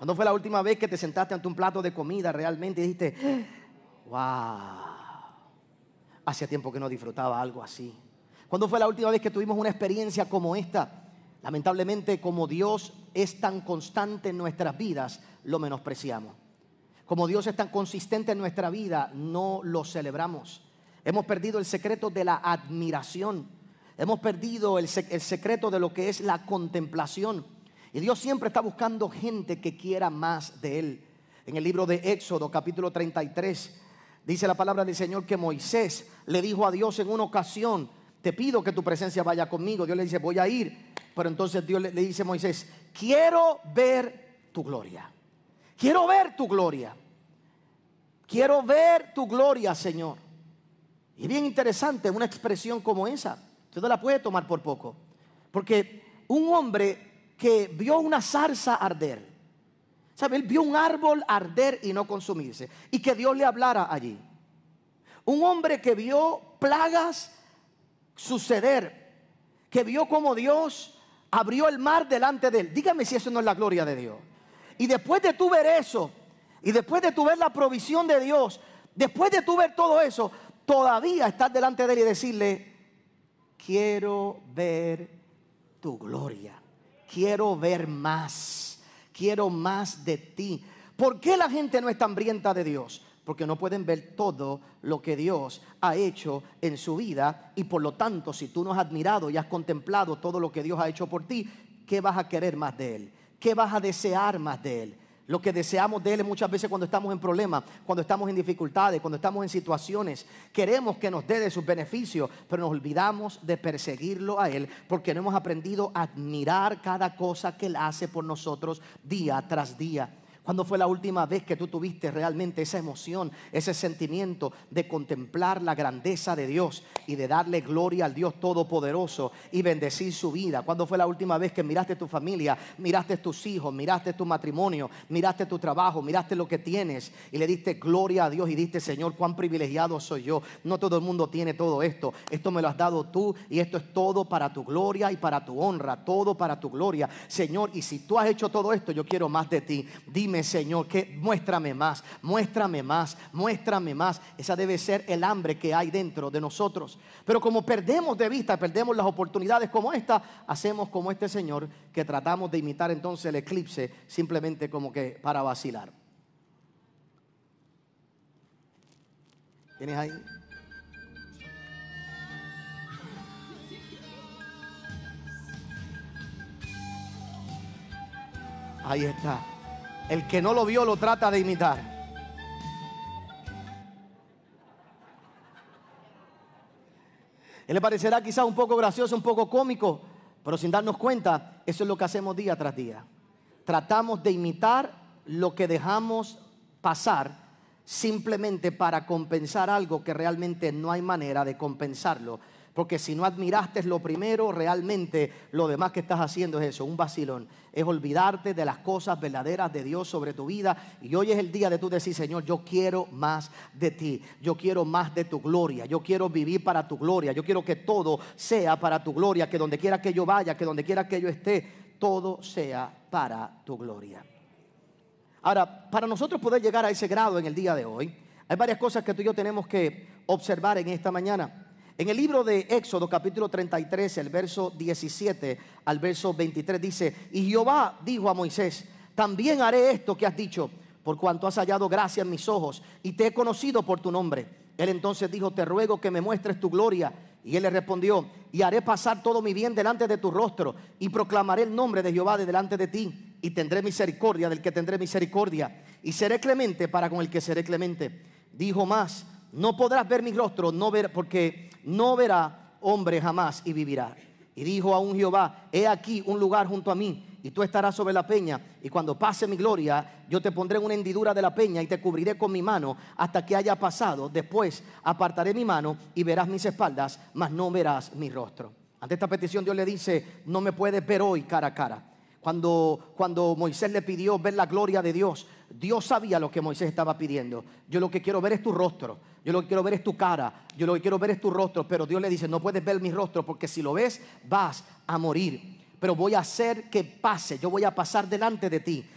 ¿Cuándo fue la última vez que te sentaste ante un plato de comida realmente y dijiste, wow, hacía tiempo que no disfrutaba algo así? ¿Cuándo fue la última vez que tuvimos una experiencia como esta? Lamentablemente, como Dios es tan constante en nuestras vidas, lo menospreciamos. Como Dios es tan consistente en nuestra vida, no lo celebramos. Hemos perdido el secreto de la admiración. Hemos perdido el secreto de lo que es la contemplación. Y Dios siempre está buscando gente que quiera más de Él. En el libro de Éxodo, capítulo 33, dice la palabra del Señor que Moisés le dijo a Dios en una ocasión, te pido que tu presencia vaya conmigo. Dios le dice, voy a ir. Pero entonces Dios le dice a Moisés, quiero ver tu gloria. Quiero ver tu gloria. Quiero ver tu gloria, Señor. Y bien interesante una expresión como esa. Usted no la puede tomar por poco. Porque un hombre que vio una zarza arder, ¿sabe? Él vio un árbol arder y no consumirse, y que Dios le hablara allí. Un hombre que vio plagas suceder, que vio como Dios abrió el mar delante de él. Dígame si eso no es la gloria de Dios. Y después de tú ver eso, y después de tú ver la provisión de Dios, después de tú ver todo eso, todavía estás delante de él y decirle, quiero ver tu gloria. Quiero ver más. Quiero más de ti. ¿Por qué la gente no está hambrienta de Dios? Porque no pueden ver todo lo que Dios ha hecho en su vida. Y por lo tanto, si tú no has admirado y has contemplado todo lo que Dios ha hecho por ti, ¿qué vas a querer más de Él? ¿Qué vas a desear más de Él? Lo que deseamos de Él muchas veces cuando estamos en problemas, cuando estamos en dificultades, cuando estamos en situaciones, queremos que nos dé de sus beneficios, pero nos olvidamos de perseguirlo a Él porque no hemos aprendido a admirar cada cosa que Él hace por nosotros día tras día. ¿Cuándo fue la última vez que tú tuviste realmente esa emoción, ese sentimiento de contemplar la grandeza de Dios y de darle gloria al Dios Todopoderoso y bendecir su vida? ¿Cuándo fue la última vez que miraste tu familia, miraste tus hijos, miraste tu matrimonio, miraste tu trabajo, miraste lo que tienes y le diste gloria a Dios y diste, Señor, cuán privilegiado soy yo? No todo el mundo tiene todo esto. Esto me lo has dado tú y esto es todo para tu gloria y para tu honra, todo para tu gloria, Señor. Y si tú has hecho todo esto, yo quiero más de ti. Dime, Señor, que muéstrame más, muéstrame más, muéstrame más. Esa debe ser el hambre que hay dentro de nosotros. Pero como perdemos de vista, perdemos las oportunidades como esta, hacemos como este señor que tratamos de imitar entonces el eclipse simplemente como que para vacilar. ¿Tienes ahí? Ahí está. El que no lo vio lo trata de imitar. Él le parecerá quizás un poco gracioso, un poco cómico, pero sin darnos cuenta, eso es lo que hacemos día tras día. Tratamos de imitar lo que dejamos pasar simplemente para compensar algo que realmente no hay manera de compensarlo. Porque si no admiraste lo primero, realmente lo demás que estás haciendo es eso, un vacilón. Es olvidarte de las cosas verdaderas de Dios sobre tu vida. Y hoy es el día de tú decir, Señor, yo quiero más de ti. Yo quiero más de tu gloria. Yo quiero vivir para tu gloria. Yo quiero que todo sea para tu gloria. Que donde quiera que yo vaya, que donde quiera que yo esté, todo sea para tu gloria. Ahora, para nosotros poder llegar a ese grado en el día de hoy, hay varias cosas que tú y yo tenemos que observar en esta mañana. En el libro de Éxodo capítulo 33, el verso 17 al verso 23 dice, y Jehová dijo a Moisés, también haré esto que has dicho, por cuanto has hallado gracia en mis ojos y te he conocido por tu nombre. Él entonces dijo, te ruego que me muestres tu gloria. Y él le respondió, y haré pasar todo mi bien delante de tu rostro y proclamaré el nombre de Jehová de delante de ti y tendré misericordia del que tendré misericordia y seré clemente para con el que seré clemente. Dijo más, no podrás ver mi rostro, porque no verá hombre jamás y vivirá. Y dijo aún Jehová, he aquí un lugar junto a mí, y tú estarás sobre la peña, y cuando pase mi gloria, yo te pondré en una hendidura de la peña, y te cubriré con mi mano hasta que haya pasado. Después apartaré mi mano, y verás mis espaldas, mas no verás mi rostro. Ante esta petición Dios le dice, no me puedes ver hoy cara a cara. Cuando Moisés le pidió ver la gloria de Dios, Dios sabía lo que Moisés estaba pidiendo. Yo lo que quiero ver es tu rostro. Yo lo que quiero ver es tu cara. Yo lo que quiero ver es tu rostro. Pero Dios le dice, no puedes ver mi rostro porque si lo ves vas a morir. Pero voy a hacer que pase. Yo voy a pasar delante de ti.